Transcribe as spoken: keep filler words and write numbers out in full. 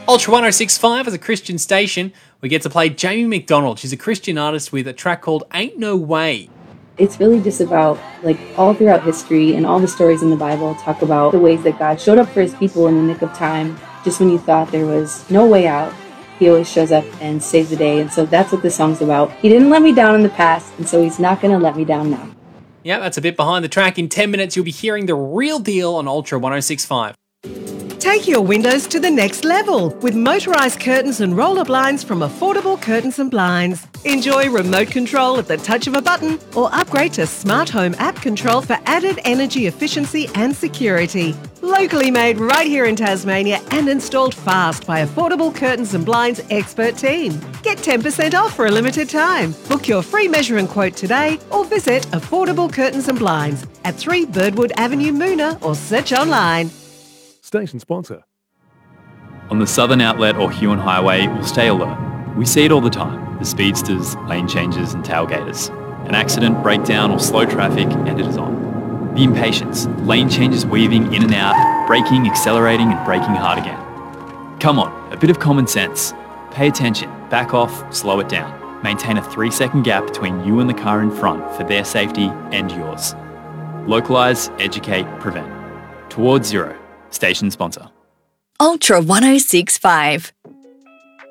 Ultra one oh six point five is a Christian station. We get to play Jamie McDonald. She's a Christian artist with a track called Ain't No Way. It's really just about, like, all throughout history and all the stories in the Bible talk about the ways that God showed up for his people in the nick of time. Just when you thought there was no way out, he always shows up and saves the day. And so that's what this song's about. He didn't let me down in the past, and so he's not going to let me down now. Yeah, that's a bit behind the track. In ten minutes, you'll be hearing the real deal on Ultra one oh six point five. Take your windows to the next level with motorised curtains and roller blinds from Affordable Curtains and Blinds. Enjoy remote control at the touch of a button or upgrade to Smart Home app control for added energy efficiency and security. Locally made right here in Tasmania and installed fast by Affordable Curtains and Blinds expert team. Get ten percent off for a limited time. Book your free measure and quote today or visit Affordable Curtains and Blinds at three Birdwood Avenue, Moona, or search online. Station sponsor. On the Southern Outlet or Huon Highway, we'll stay alert. We see it all the time. The speedsters, lane changes and tailgaters. An accident, breakdown or slow traffic and it is on. The impatience, lane changes weaving in and out, braking, accelerating and braking hard again. Come on, a bit of common sense. Pay attention, back off, slow it down. Maintain a three second gap between you and the car in front for their safety and yours. Localise, educate, prevent. Towards Zero. Station sponsor. Ultra one oh six point five.